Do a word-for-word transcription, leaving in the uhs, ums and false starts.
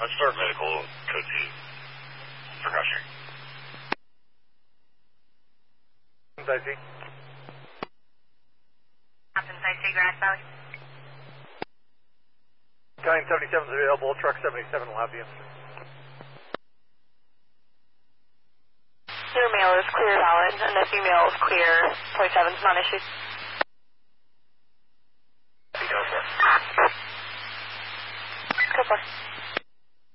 Let's start medical code two precautionary. Side C. Captain Side C, Grass Valley. County seventy-seven is available. Truck seventy-seven will have the instrument. Your mail is clear, valid, and the female is clear. twenty-seven is not issued. Go for it. Go for it.